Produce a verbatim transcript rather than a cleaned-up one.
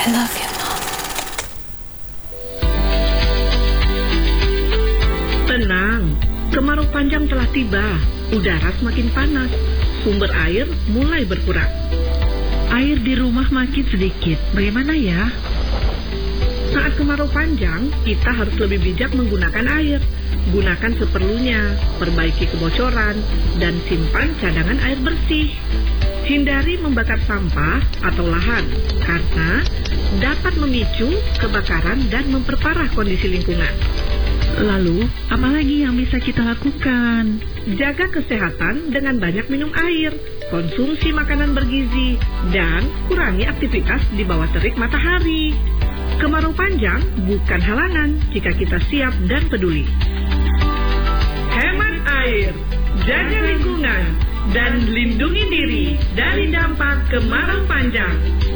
love you, Mom. Tenang, kemarau panjang telah tiba. Udara semakin panas. Sumber air mulai berkurang. Air di rumah makin sedikit. Bagaimana ya? Saat kemarau panjang, kita harus lebih bijak menggunakan air. Gunakan seperlunya, perbaiki kebocoran, dan simpan cadangan air bersih. Hindari membakar sampah atau lahan, karena dapat memicu kebakaran dan memperparah kondisi lingkungan. Lalu, apa lagi yang bisa kita lakukan? Jaga kesehatan dengan banyak minum air, konsumsi makanan bergizi, dan kurangi aktivitas di bawah terik matahari. Kemarau panjang bukan halangan jika kita siap dan peduli. Hemat air, jaga lingkungan, dan lindungi diri dari dampak kemarau panjang.